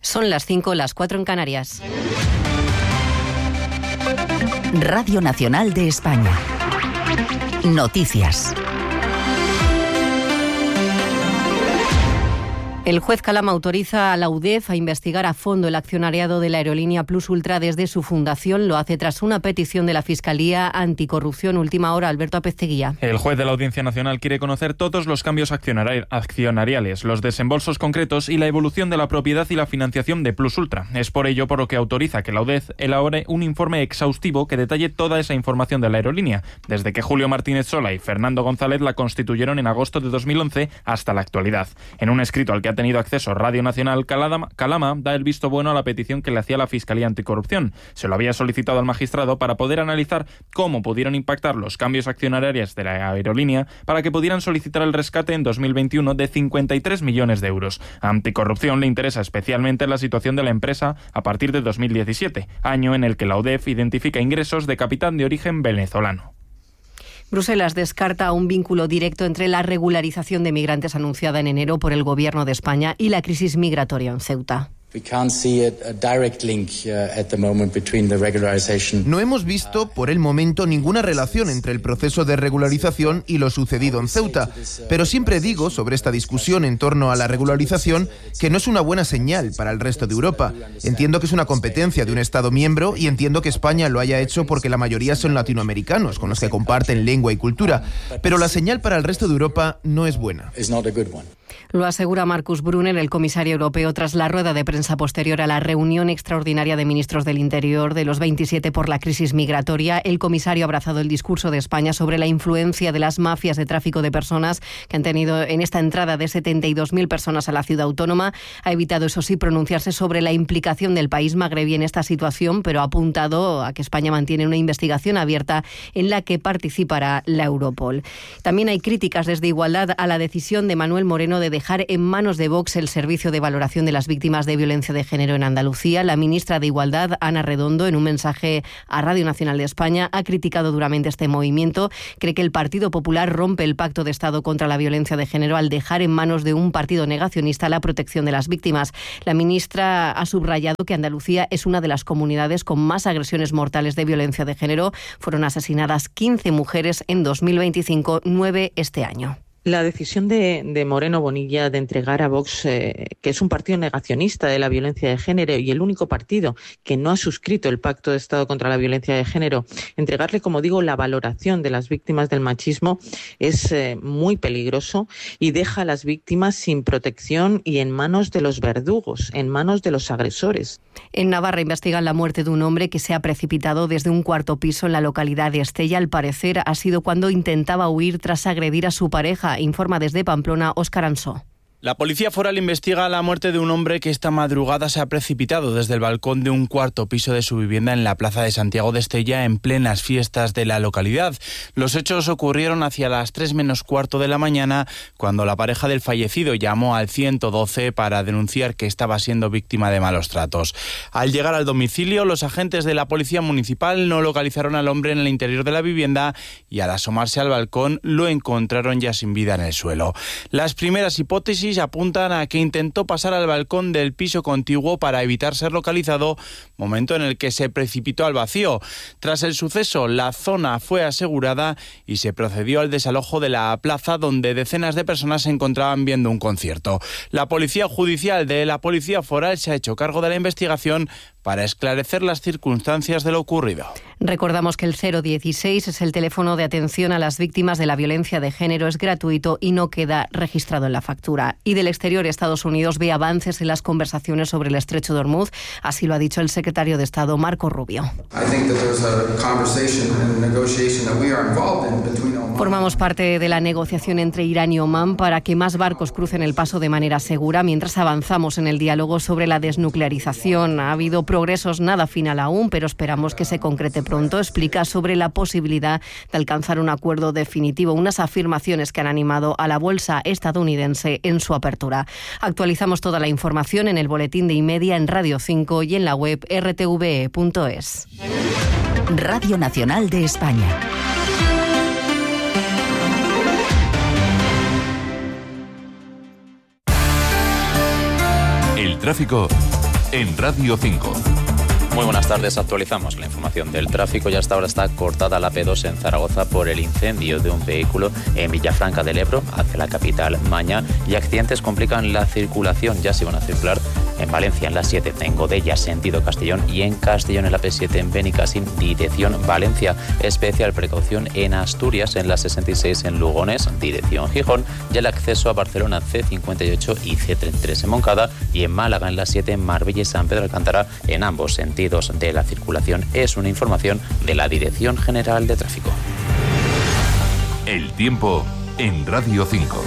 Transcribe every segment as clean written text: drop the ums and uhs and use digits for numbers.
Son las 5, las 4 en Canarias. Radio Nacional de España. Noticias. El juez Calama autoriza a la UDEF a investigar a fondo el accionariado de la aerolínea Plus Ultra desde su fundación. Lo hace tras una petición de la Fiscalía Anticorrupción. Última hora, Alberto Apezteguía. El juez de la Audiencia Nacional quiere conocer todos los cambios accionariales, los desembolsos concretos y la evolución de la propiedad y la financiación de Plus Ultra. Es por ello por lo que autoriza que la UDEF elabore un informe exhaustivo que detalle toda esa información de la aerolínea, desde que Julio Martínez Sola y Fernando González la constituyeron en agosto de 2011 hasta la actualidad. En un escrito al que ha tenido acceso Radio Nacional, Calama da el visto bueno a la petición que le hacía la Fiscalía Anticorrupción. Se lo había solicitado al magistrado para poder analizar cómo pudieron impactar los cambios accionariales de la aerolínea para que pudieran solicitar el rescate en 2021 de 53 millones de euros. A Anticorrupción le interesa especialmente la situación de la empresa a partir de 2017, año en el que la UDEF identifica ingresos de capital de origen venezolano. Bruselas descarta un vínculo directo entre la regularización de migrantes anunciada en enero por el Gobierno de España y la crisis migratoria en Ceuta. No hemos visto por el momento ninguna relación entre el proceso de regularización y lo sucedido en Ceuta, pero siempre digo sobre esta discusión en torno a la regularización que no es una buena señal para el resto de Europa. Entiendo que es una competencia de un Estado miembro y entiendo que España lo haya hecho porque la mayoría son latinoamericanos, con los que comparten lengua y cultura, pero la señal para el resto de Europa no es buena. Lo asegura Markus Brunner, el comisario europeo, tras la rueda de prensa posterior a la reunión extraordinaria de ministros del Interior de los 27 por la crisis migratoria. El comisario ha abrazado el discurso de España sobre la influencia de las mafias de tráfico de personas que han tenido en esta entrada de 72.000 personas a la ciudad autónoma. Ha evitado, eso sí, pronunciarse sobre la implicación del país magrebí en esta situación, pero ha apuntado a que España mantiene una investigación abierta en la que participará la Europol. También hay críticas desde Igualdad a la decisión de Manuel Moreno de dejar en manos de Vox el servicio de valoración de las víctimas de violencia de género en Andalucía. La ministra de Igualdad, Ana Redondo, en un mensaje a Radio Nacional de España, ha criticado duramente este movimiento. Cree que el Partido Popular rompe el pacto de Estado contra la violencia de género al dejar en manos de un partido negacionista la protección de las víctimas. La ministra ha subrayado que Andalucía es una de las comunidades con más agresiones mortales de violencia de género. Fueron asesinadas 15 mujeres en 2025, 9 este año. La decisión de Moreno Bonilla de entregar a Vox, que es un partido negacionista de la violencia de género y el único partido que no ha suscrito el Pacto de Estado contra la Violencia de Género, entregarle, como digo, la valoración de las víctimas del machismo es muy peligroso y deja a las víctimas sin protección y en manos de los verdugos, en manos de los agresores. En Navarra investigan la muerte de un hombre que se ha precipitado desde un cuarto piso en la localidad de Estella. Al parecer ha sido cuando intentaba huir tras agredir a su pareja. Informa desde Pamplona Óscar Ansó. La policía foral investiga la muerte de un hombre que esta madrugada se ha precipitado desde el balcón de un cuarto piso de su vivienda en la plaza de Santiago de Estella en plenas fiestas de la localidad. Los hechos ocurrieron hacia las 3 menos cuarto de la mañana, cuando la pareja del fallecido llamó al 112 para denunciar que estaba siendo víctima de malos tratos. Al llegar al domicilio, los agentes de la policía municipal no localizaron al hombre en el interior de la vivienda y al asomarse al balcón lo encontraron ya sin vida en el suelo. Las primeras hipótesis apuntan a que intentó pasar al balcón del piso contiguo para evitar ser localizado, momento en el que se precipitó al vacío. Tras el suceso, la zona fue asegurada y se procedió al desalojo de la plaza donde decenas de personas se encontraban viendo un concierto. La Policía Judicial de la Policía Foral se ha hecho cargo de la investigación para esclarecer las circunstancias de lo ocurrido. Recordamos que el 016 es el teléfono de atención a las víctimas de la violencia de género, es gratuito y no queda registrado en la factura. Y del exterior, Estados Unidos ve avances en las conversaciones sobre el estrecho de Hormuz, así lo ha dicho el secretario de Estado Marco Rubio. Formamos parte de la negociación entre Irán y Omán para que más barcos crucen el paso de manera segura mientras avanzamos en el diálogo sobre la desnuclearización. Ha habido progresos, nada final aún, pero esperamos que se concrete pronto. Explica sobre la posibilidad de alcanzar un acuerdo definitivo, unas afirmaciones que han animado a la bolsa estadounidense en su apertura. Actualizamos toda la información en el boletín de Imedia, en Radio 5 y en la web rtve.es. Radio Nacional de España. El tráfico en Radio 5. Muy buenas tardes, actualizamos la información del tráfico y hasta ahora está cortada la P2 en Zaragoza por el incendio de un vehículo en Villafranca del Ebro hacia la capital Maña, y accidentes complican la circulación. Ya se van a circular en Valencia en la 7 en Godella sentido Castellón y en Castellón en la P7 en Benicàssim dirección Valencia. Especial precaución en Asturias en la 66 en Lugones dirección Gijón, y el acceso a Barcelona C58 y C33 en Moncada, y en Málaga en la 7 en Marbella y San Pedro Alcántara en ambos sentidos de la circulación. Es una información de la Dirección General de Tráfico. El tiempo en Radio 5.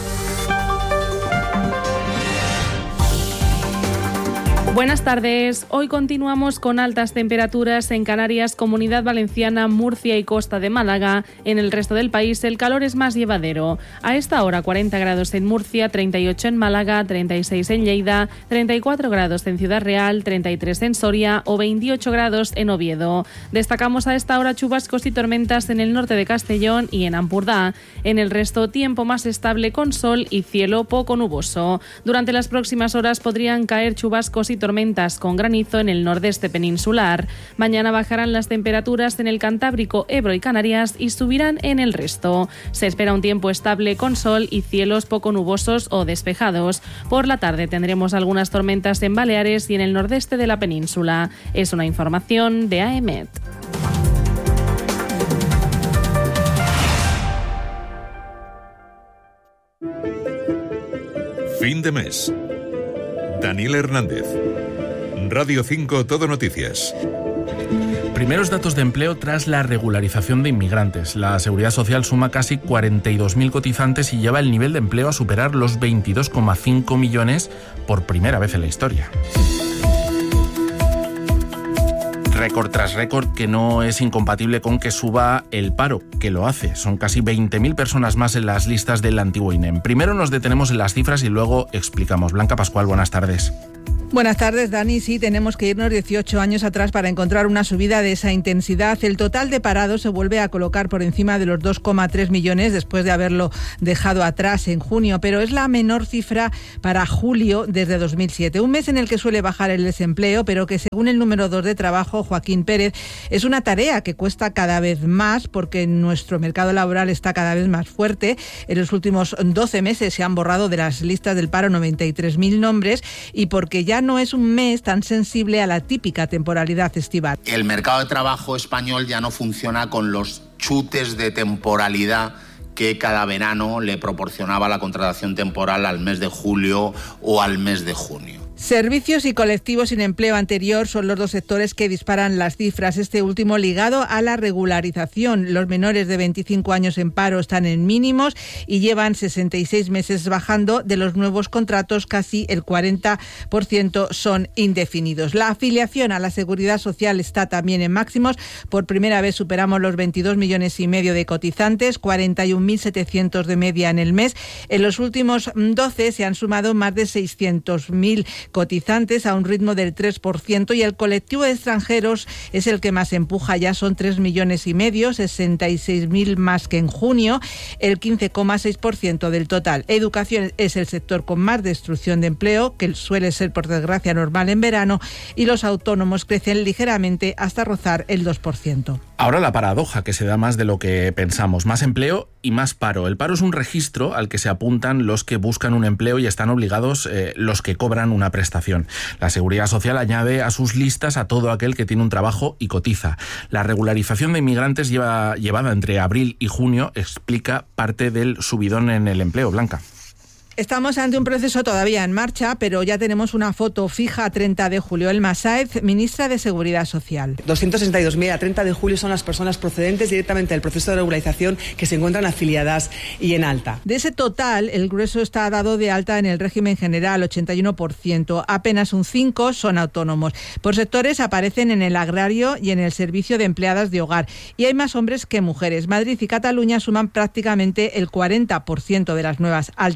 Buenas tardes. Hoy continuamos con altas temperaturas en Canarias, Comunidad Valenciana, Murcia y Costa de Málaga. En el resto del país el calor es más llevadero. A esta hora 40 grados en Murcia, 38 en Málaga, 36 en Lleida, 34 grados en Ciudad Real, 33 en Soria o 28 grados en Oviedo. Destacamos a esta hora chubascos y tormentas en el norte de Castellón y en Ampurdá. En el resto tiempo más estable con sol y cielo poco nuboso. Durante las próximas horas podrían caer chubascos y tormentas con granizo en el nordeste peninsular. Mañana bajarán las temperaturas en el Cantábrico, Ebro y Canarias y subirán en el resto. Se espera un tiempo estable con sol y cielos poco nubosos o despejados. Por la tarde tendremos algunas tormentas en Baleares y en el nordeste de la península. Es una información de AEMET. Fin de mes. Daniel Hernández. Radio 5 Todo Noticias. Primeros datos de empleo tras la regularización de inmigrantes. La Seguridad Social suma casi 42.000 cotizantes y lleva el nivel de empleo a superar los 22,5 millones por primera vez en la historia. Récord tras récord, que no es incompatible con que suba el paro, que lo hace. Son casi 20.000 personas más en las listas del antiguo INEM. Primero nos detenemos en las cifras y luego explicamos. Blanca Pascual, buenas tardes. Buenas tardes, Dani. Sí, tenemos que irnos 18 años atrás para encontrar una subida de esa intensidad. El total de parados se vuelve a colocar por encima de los 2,3 millones después de haberlo dejado atrás en junio, pero es la menor cifra para julio desde 2007. Un mes en el que suele bajar el desempleo, pero que según el número 2 de trabajo, Joaquín Pérez, es una tarea que cuesta cada vez más porque nuestro mercado laboral está cada vez más fuerte. En los últimos 12 meses se han borrado de las listas del paro 93.000 nombres y porque ya no es un mes tan sensible a la típica temporalidad estival. El mercado de trabajo español ya no funciona con los chutes de temporalidad que cada verano le proporcionaba la contratación temporal al mes de julio o al mes de junio. Servicios y colectivos sin empleo anterior son los dos sectores que disparan las cifras, este último ligado a la regularización. Los menores de 25 años en paro están en mínimos y llevan 66 meses bajando. De los nuevos contratos, casi el 40% son indefinidos. La afiliación a la Seguridad Social está también en máximos. Por primera vez superamos los 22,5 millones de cotizantes, 41.700 de media en el mes. En los últimos 12 se han sumado más de 600.000 cotizantes a un ritmo del 3% y el colectivo de extranjeros es el que más empuja, ya son 3,5 millones, 66.000 más que en junio, el 15,6% del total. Educación es el sector con más destrucción de empleo, que suele ser por desgracia normal en verano, y los autónomos crecen ligeramente hasta rozar el 2%. Ahora la paradoja que se da más de lo que pensamos, más empleo y más paro. El paro es un registro al que se apuntan los que buscan un empleo y están obligados los que cobran una prestación. La Seguridad Social añade a sus listas a todo aquel que tiene un trabajo y cotiza. La regularización de inmigrantes llevada entre abril y junio explica parte del subidón en el empleo. Blanca. Estamos ante un proceso todavía en marcha, pero ya tenemos una foto fija a 30 de julio. Elma Sáez, ministra de Seguridad Social. 262.000 a 30 de julio son las personas procedentes directamente del proceso de regularización que se encuentran afiliadas y en alta. De ese total, el grueso está dado de alta en el régimen general, 81%. Apenas un 5% son autónomos. Por sectores aparecen en el agrario y en el servicio de empleadas de hogar. Y hay más hombres que mujeres. Madrid y Cataluña suman prácticamente el 40% de las nuevas altas.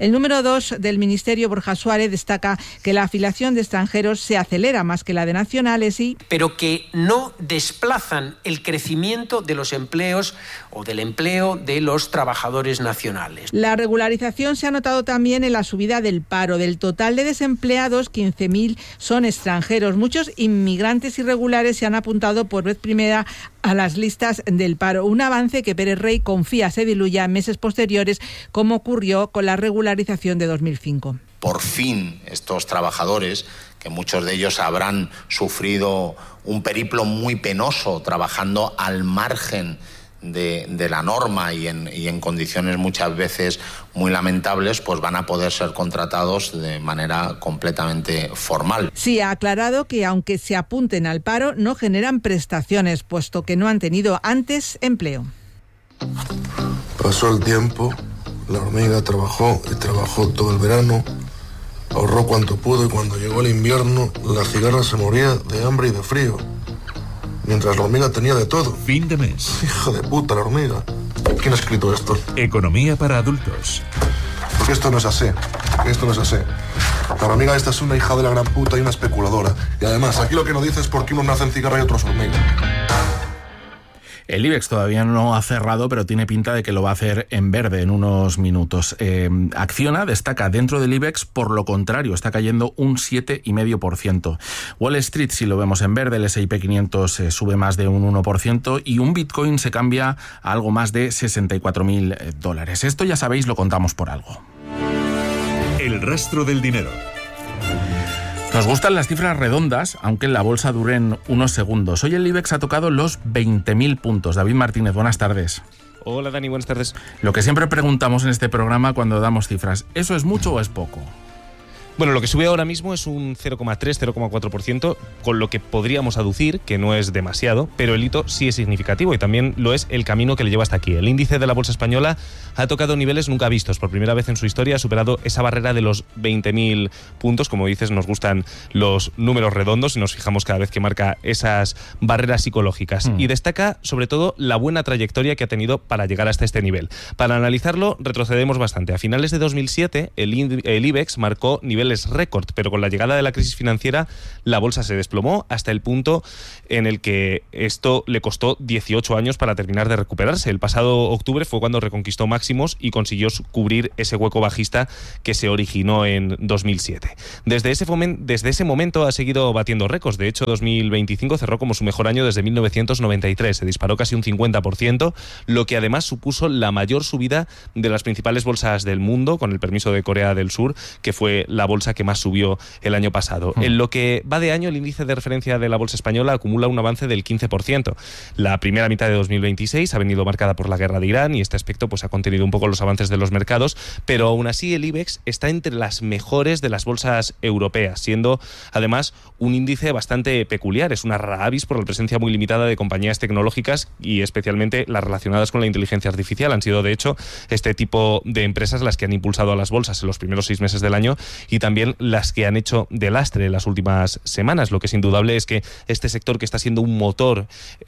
El número 2 del Ministerio, Borja Suárez, destaca que la afiliación de extranjeros se acelera más que la de nacionales pero que no desplazan el crecimiento de los empleos o del empleo de los trabajadores nacionales. La regularización se ha notado también en la subida del paro. Del total de desempleados, 15.000 son extranjeros. Muchos inmigrantes irregulares se han apuntado por vez primera a las listas del paro. Un avance que Pérez Rey confía se diluya en meses posteriores, como ocurrió con la regularización de 2005. Por fin, estos trabajadores, que muchos de ellos habrán sufrido un periplo muy penoso trabajando al margen de la norma y en condiciones muchas veces muy lamentables, pues van a poder ser contratados de manera completamente formal. Sí, ha aclarado que aunque se apunten al paro, no generan prestaciones, puesto que no han tenido antes empleo. Pasó el tiempo, la hormiga trabajó todo el verano, ahorró cuanto pudo y cuando llegó el invierno, la cigarra se moría de hambre y de frío. Mientras la hormiga tenía de todo. Fin de mes. Hijo de puta, la hormiga. ¿Quién ha escrito esto? Economía para adultos. Porque esto no es así. La hormiga esta es una hija de la gran puta y una especuladora. Y además, aquí lo que no dice es por qué unos nacen cigarra y otros hormiga. El IBEX todavía no ha cerrado, pero tiene pinta de que lo va a hacer en verde en unos minutos. Acciona destaca dentro del IBEX, por lo contrario, está cayendo un 7,5%. Wall Street, si lo vemos en verde, el S&P 500 sube más de un 1% y un Bitcoin se cambia a algo más de $64.000. Esto ya sabéis, lo contamos por algo. El rastro del dinero. Nos gustan las cifras redondas, aunque en la bolsa duren unos segundos. Hoy el IBEX ha tocado los 20.000 puntos. David Martínez, buenas tardes. Hola Dani, buenas tardes. Lo que siempre preguntamos en este programa cuando damos cifras, ¿eso es mucho o es poco? Bueno, lo que sube ahora mismo es un 0,3-0,4%, con lo que podríamos aducir que no es demasiado, pero el hito sí es significativo y también lo es el camino que le lleva hasta aquí. El índice de la bolsa española ha tocado niveles nunca vistos. Por primera vez en su historia ha superado esa barrera de los 20.000 puntos. Como dices, nos gustan los números redondos y nos fijamos cada vez que marca esas barreras psicológicas. Y destaca sobre todo la buena trayectoria que ha tenido para llegar hasta este nivel. Para analizarlo, retrocedemos bastante. A finales de 2007, el IBEX marcó niveles récord, pero con la llegada de la crisis financiera la bolsa se desplomó hasta el punto en el que esto le costó 18 años para terminar de recuperarse. El pasado octubre fue cuando reconquistó máximos y consiguió cubrir ese hueco bajista que se originó en 2007. Desde ese momento ha seguido batiendo récords. De hecho, 2025 cerró como su mejor año desde 1993. Se disparó casi un 50%, lo que además supuso la mayor subida de las principales bolsas del mundo, con el permiso de Corea del Sur, que fue la bolsa que más subió el año pasado. En lo que va de año, el índice de referencia de la bolsa española acumula un avance del 15%. La primera mitad de 2026 ha venido marcada por la guerra de Irán y este aspecto pues ha contenido un poco los avances de los mercados, pero aún así el IBEX está entre las mejores de las bolsas europeas, siendo además un índice bastante peculiar. Es una rara avis por la presencia muy limitada de compañías tecnológicas y especialmente las relacionadas con la inteligencia artificial. Han sido de hecho este tipo de empresas las que han impulsado a las bolsas en los primeros 6 meses del año y también las que han hecho de lastre en las últimas semanas. Lo que es indudable es que este sector, que está siendo un motor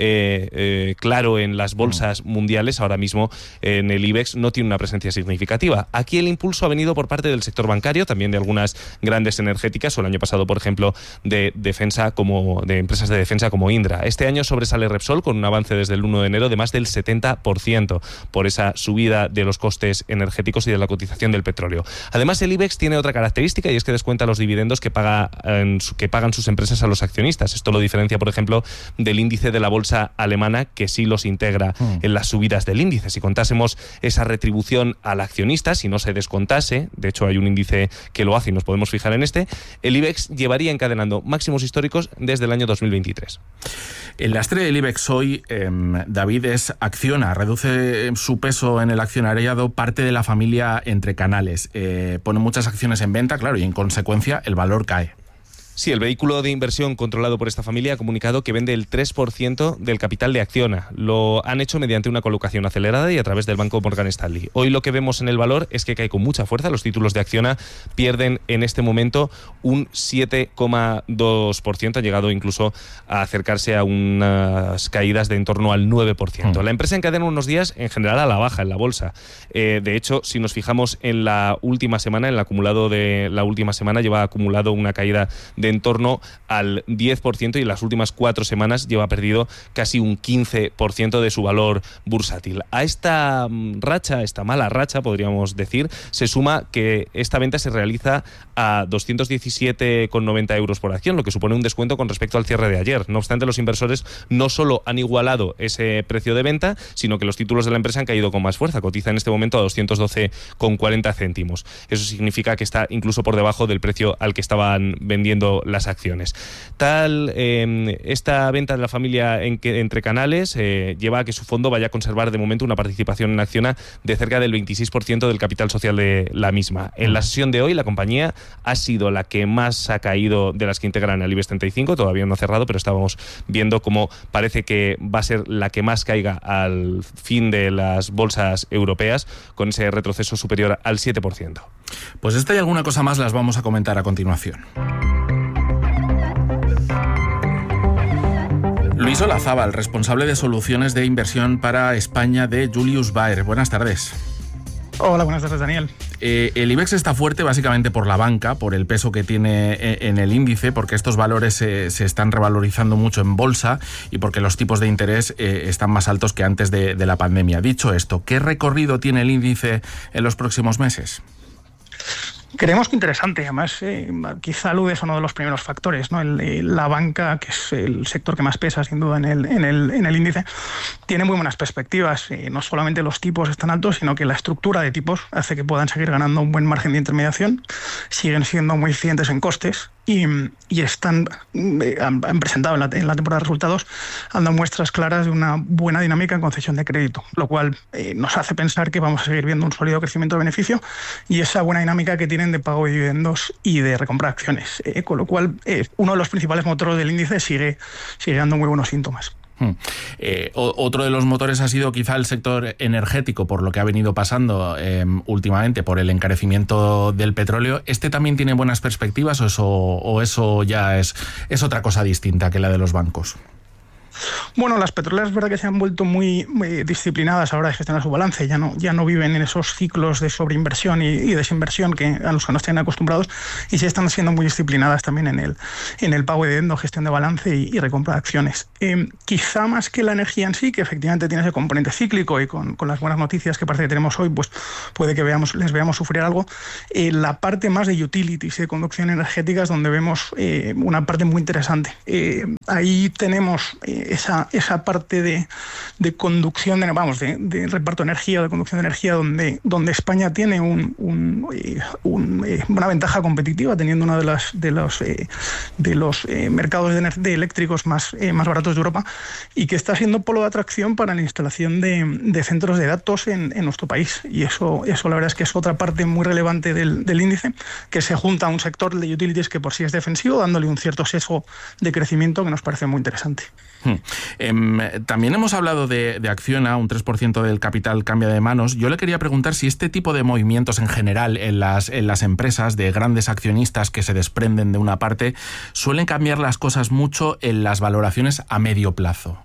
claro en las bolsas mundiales, ahora mismo en el IBEX no tiene una presencia significativa. Aquí el impulso ha venido por parte del sector bancario, también de algunas grandes energéticas, o el año pasado, por ejemplo, de empresas de defensa como Indra. Este año sobresale Repsol con un avance desde el 1 de enero de más del 70% por esa subida de los costes energéticos y de la cotización del petróleo. Además, el IBEX tiene otra característica y es que descuenta los dividendos que pagan sus empresas a los accionistas. Esto lo diferencia, por ejemplo, del índice de la bolsa alemana, que sí los integra en las subidas del índice. Si contásemos esa retribución al accionista, si no se descontase, de hecho hay un índice que lo hace y nos podemos fijar en este, el IBEX llevaría encadenando máximos históricos desde el año 2023. El lastre del IBEX hoy, David, es Acciona. Reduce su peso en el accionariado, parte de la familia entre canales. Pone muchas acciones en venta, claro, y en consecuencia el valor cae. Sí, el vehículo de inversión controlado por esta familia ha comunicado que vende el 3% del capital de Acciona. Lo han hecho mediante una colocación acelerada y a través del banco Morgan Stanley. Hoy lo que vemos en el valor es que cae con mucha fuerza. Los títulos de Acciona pierden en este momento un 7,2%. Ha llegado incluso a acercarse a unas caídas de en torno al 9%. La empresa encadena unos días en general a la baja en la bolsa. De hecho, si nos fijamos en la última semana, en el acumulado de la última semana, lleva acumulado una caída de en torno al 10% y en las últimas 4 semanas lleva perdido casi un 15% de su valor bursátil. A esta racha, esta mala racha, podríamos decir, se suma que esta venta se realiza a 217,90 euros por acción, lo que supone un descuento con respecto al cierre de ayer. No obstante, los inversores no solo han igualado ese precio de venta, sino que los títulos de la empresa han caído con más fuerza. Cotiza en este momento a 212,40 céntimos. Eso significa que está incluso por debajo del precio al que estaban vendiendo las acciones. Esta venta de la familia entre canales lleva a que su fondo vaya a conservar de momento una participación en Acciona de cerca del 26% del capital social de la misma. En la sesión de hoy la compañía ha sido la que más ha caído de las que integran el IBEX 35, todavía no ha cerrado, pero estábamos viendo cómo parece que va a ser la que más caiga al fin de las bolsas europeas, con ese retroceso superior al 7%. Pues esta y alguna cosa más las vamos a comentar a continuación. Luis Olazábal, responsable de soluciones de inversión para España de Julius Baer. Buenas tardes. Hola, buenas tardes, Daniel. El IBEX está fuerte básicamente por la banca, por el peso que tiene en el índice, porque estos valores se están revalorizando mucho en bolsa y porque los tipos de interés están más altos que antes de la pandemia. Dicho esto, ¿qué recorrido tiene el índice en los próximos meses? Creemos que interesante, además quizá aludes a uno de los primeros factores, ¿no? La banca, que es el sector que más pesa sin duda en el índice, tiene muy buenas perspectivas. No solamente los tipos están altos, sino que la estructura de tipos hace que puedan seguir ganando un buen margen de intermediación, siguen siendo muy eficientes en costes y han presentado en la temporada de resultados dando muestras claras de una buena dinámica en concesión de crédito, lo cual nos hace pensar que vamos a seguir viendo un sólido crecimiento de beneficio y esa buena dinámica que tienen de pago de dividendos y de recompra de acciones, con lo cual uno de los principales motores del índice sigue dando muy buenos síntomas. Otro de los motores ha sido quizá el sector energético, por lo que ha venido pasando últimamente por el encarecimiento del petróleo. ¿Este también tiene buenas perspectivas o eso ya es otra cosa distinta que la de los bancos? Bueno, las petroleras es verdad que se han vuelto muy disciplinadas a la hora de gestionar su balance, ya no viven en esos ciclos de sobreinversión y desinversión a los que nos tienen acostumbrados, y sí están siendo muy disciplinadas también en el pago de dividendos, gestión de balance y recompra de acciones. Quizá más que la energía en sí, que efectivamente tiene ese componente cíclico y con las buenas noticias que parece que tenemos hoy, pues puede que les veamos sufrir algo. La parte más de utilities, de conducción energética, es donde vemos una parte muy interesante. Ahí tenemos esa parte de conducción, de reparto de energía, de conducción de energía, donde España tiene una ventaja competitiva, teniendo uno de los mercados de eléctricos más baratos de Europa, y que está siendo polo de atracción para la instalación de centros de datos en nuestro país. Y eso la verdad es que es otra parte muy relevante del índice, que se junta a un sector de utilities que por sí es defensivo, dándole un cierto sesgo de crecimiento que nos parece muy interesante. También hemos hablado de Acciona, un 3% del capital cambia de manos. Yo le quería preguntar si este tipo de movimientos en general en las empresas de grandes accionistas que se desprenden de una parte suelen cambiar las cosas mucho en las valoraciones a medio plazo.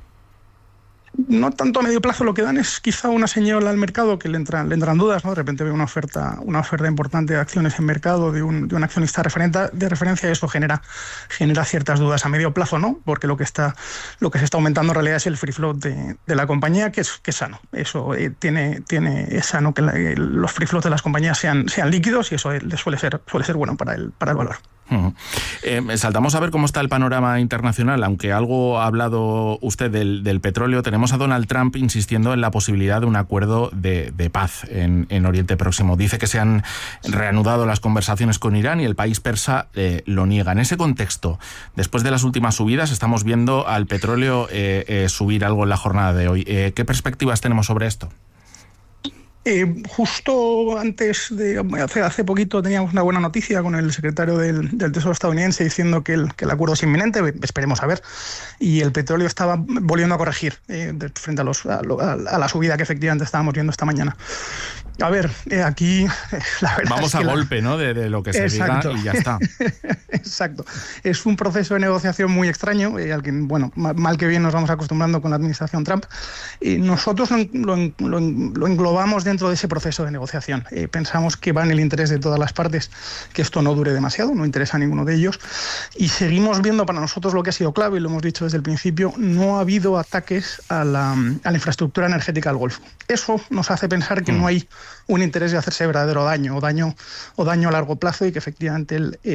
No tanto a medio plazo, lo que dan es quizá una señal al mercado que le entran dudas, ¿no? De repente ve una oferta importante de acciones en mercado de un accionista de referencia, y eso genera ciertas dudas. A medio plazo no, porque lo que se está aumentando en realidad es el free float de la compañía, que es sano. Eso es sano que los free floats de las compañías sean líquidos, y eso suele ser bueno para el valor. Saltamos a ver cómo está el panorama internacional. Aunque algo ha hablado usted del petróleo, tenemos a Donald Trump insistiendo en la posibilidad de un acuerdo de paz en Oriente Próximo. Dice que se han reanudado las conversaciones con Irán y el país persa lo niega. En ese contexto, después de las últimas subidas, estamos viendo al petróleo subir algo en la jornada de hoy. ¿Qué perspectivas tenemos sobre esto? Justo antes de hace poquito teníamos una buena noticia con el secretario del Tesoro estadounidense diciendo que el acuerdo es inminente, esperemos a ver, y el petróleo estaba volviendo a corregir frente a la subida que efectivamente estábamos viendo esta mañana. A ver, aquí la verdad vamos es que a golpe, ¿no? De lo que se diga y ya está. Exacto. Es un proceso de negociación muy extraño, al que, bueno, mal que bien nos vamos acostumbrando con la administración Trump. Nosotros lo englobamos dentro de ese proceso de negociación. Pensamos que va en el interés de todas las partes que esto no dure demasiado, no interesa a ninguno de ellos. Y seguimos viendo para nosotros lo que ha sido clave, y lo hemos dicho desde el principio, no ha habido ataques a la infraestructura energética del Golfo. Eso nos hace pensar que no hay un interés de hacerse verdadero daño a largo plazo, y que efectivamente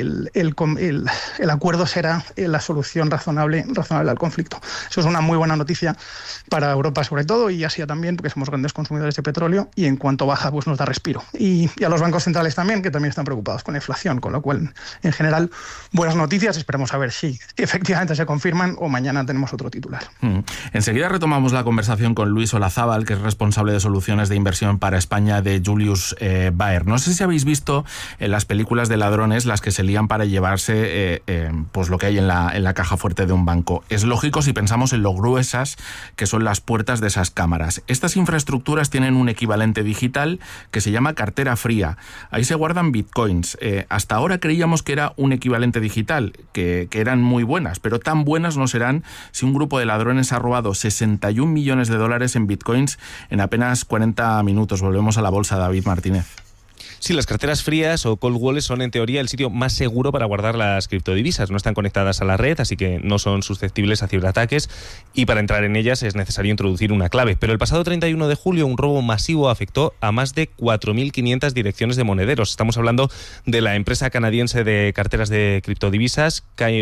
el acuerdo será la solución razonable al conflicto. Eso es una muy buena noticia para Europa sobre todo, y Asia también, porque somos grandes consumidores de petróleo, y en cuanto baja pues nos da respiro. Y a los bancos centrales también, que también están preocupados con la inflación, con lo cual en general buenas noticias. Esperemos a ver si efectivamente se confirman o mañana tenemos otro titular. Enseguida retomamos la conversación con Luis Olazábal, que es responsable de soluciones de inversión para España de Julius Baer. No sé si habéis visto en las películas de ladrones las que se lían para llevarse pues lo que hay en la caja fuerte de un banco. Es lógico si pensamos en lo gruesas que son las puertas de esas cámaras. Estas infraestructuras tienen un equivalente digital que se llama cartera fría. Ahí se guardan bitcoins. Hasta ahora creíamos que era un equivalente digital, que eran muy buenas, pero tan buenas no serán si un grupo de ladrones ha robado 61 millones de dólares en bitcoins en apenas 40 minutos. Volvemos a la bolsa, David Martínez. Sí, las carteras frías o cold wallets son en teoría el sitio más seguro para guardar las criptodivisas. No están conectadas a la red, así que no son susceptibles a ciberataques, y para entrar en ellas es necesario introducir una clave. Pero el pasado 31 de julio un robo masivo afectó a más de 4.500 direcciones de monederos. Estamos hablando de la empresa canadiense de carteras de criptodivisas,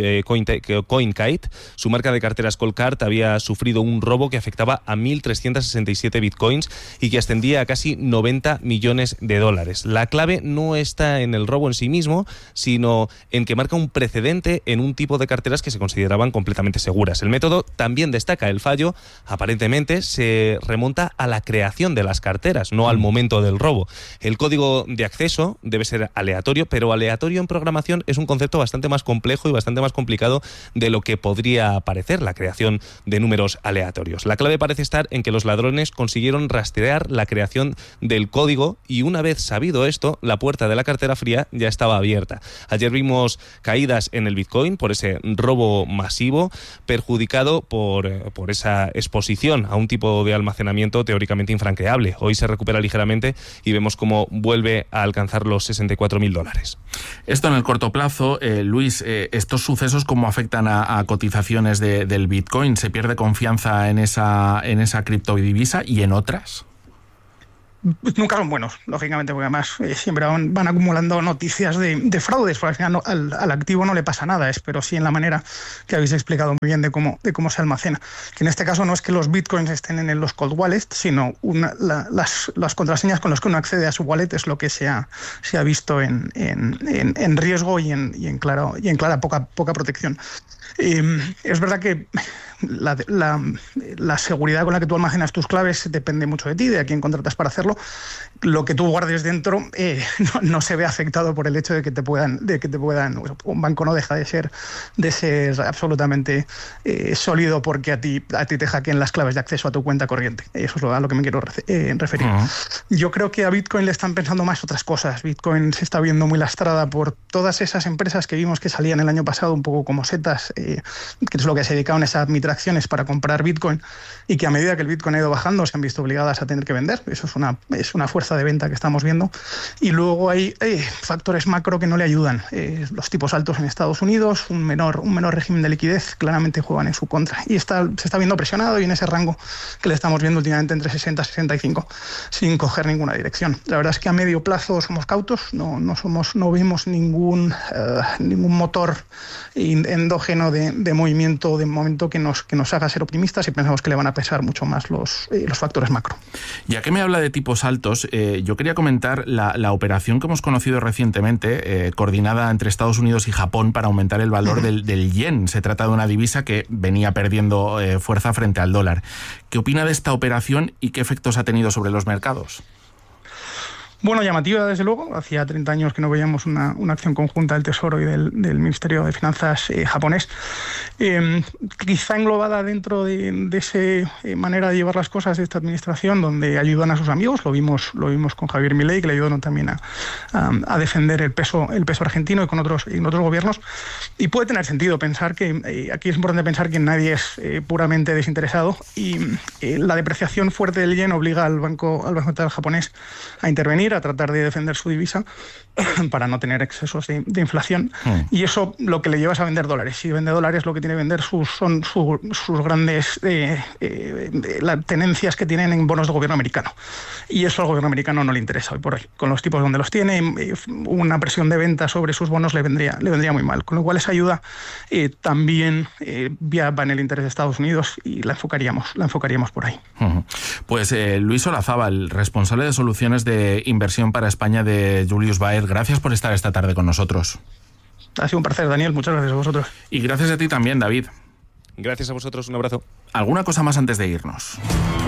CoinKite. Su marca de carteras Coldcard había sufrido un robo que afectaba a 1.367 bitcoins y que ascendía a casi 90 millones de dólares. La clave no está en el robo en sí mismo, sino en que marca un precedente en un tipo de carteras que se consideraban completamente seguras. El método también destaca. El fallo, aparentemente, se remonta a la creación de las carteras, no al momento del robo. El código de acceso debe ser aleatorio, pero aleatorio en programación es un concepto bastante más complejo y bastante más complicado de lo que podría parecer la creación de números aleatorios. La clave parece estar en que los ladrones consiguieron rastrear la creación del código, y una vez sabido esto, la puerta de la cartera fría ya estaba abierta. Ayer vimos caídas en el Bitcoin por ese robo masivo, perjudicado por esa exposición a un tipo de almacenamiento teóricamente infranqueable. Hoy se recupera ligeramente y vemos cómo vuelve a alcanzar los 64.000 dólares. Esto en el corto plazo, Luis, estos sucesos, ¿cómo afectan a cotizaciones del Bitcoin? ¿Se pierde confianza en esa criptodivisa y en otras? Nunca son buenos, lógicamente, porque además siempre van acumulando noticias de fraudes, porque al final al activo no le pasa nada, pero sí en la manera que habéis explicado muy bien de cómo se almacena. Que en este caso no es que los bitcoins estén en los cold wallets, sino las contraseñas con las que uno accede a su wallet es lo que se ha visto en riesgo y en clara poca protección. Es verdad que la seguridad con la que tú almacenas tus claves depende mucho de ti, de a quién contratas para hacerlo. Lo que tú guardes dentro no se ve afectado por el hecho de que te puedan un banco no deja de ser absolutamente sólido porque a ti te hackeen las claves de acceso a tu cuenta corriente. Eso es a lo que me quiero referir. Yo creo que a Bitcoin le están pensando más otras cosas. Bitcoin se está viendo muy lastrada por todas esas empresas que vimos que salían el año pasado un poco como setas, que es lo que se dedicaban esas mitracciones para comprar Bitcoin, y que a medida que el Bitcoin ha ido bajando se han visto obligadas a tener que vender. Eso es una fuerza de venta que estamos viendo. Y luego hay factores macro que no le ayudan. Los tipos altos en Estados Unidos, un menor régimen de liquidez, claramente juegan en su contra. Y se está viendo presionado, y en ese rango que le estamos viendo últimamente entre 60 y 65, sin coger ninguna dirección. La verdad es que a medio plazo somos cautos, no vimos ningún motor endógeno de movimiento de momento que nos haga ser optimistas, y pensamos que le van a pesar mucho más los factores macro. Ya que me habla de tipos altos, yo quería comentar la operación que hemos conocido recientemente, coordinada entre Estados Unidos y Japón para aumentar el valor del yen. Se trata de una divisa que venía perdiendo fuerza frente al dólar. ¿Qué opina de esta operación y qué efectos ha tenido sobre los mercados? Bueno, llamativa desde luego. Hacía 30 años que no veíamos una acción conjunta del Tesoro y del Ministerio de Finanzas japonés. Quizá englobada dentro de esa manera de llevar las cosas de esta administración, donde ayudan a sus amigos. Lo vimos con Javier Milei, que le ayudaron también a defender el peso argentino, y con otros gobiernos. Y puede tener sentido pensar que aquí es importante pensar que nadie es puramente desinteresado, y la depreciación fuerte del yen obliga al Banco Central japonés a intervenir, a tratar de defender su divisa para no tener excesos de inflación, y eso lo que le lleva es a vender dólares. Si vende dólares, lo que tiene que vender son sus grandes las tenencias que tienen en bonos de gobierno americano, y eso al gobierno americano no le interesa hoy por hoy. Con los tipos donde los tiene, una presión de venta sobre sus bonos le vendría muy mal, con lo cual esa ayuda también va en el interés de Estados Unidos, y la enfocaríamos por ahí. Pues Luis Olazábal, responsable de soluciones de inversión para España de Julius Baer, gracias por estar esta tarde con nosotros. Ha sido un placer, Daniel, muchas gracias a vosotros. Y gracias a ti también, David. Gracias a vosotros, un abrazo. ¿Alguna cosa más antes de irnos?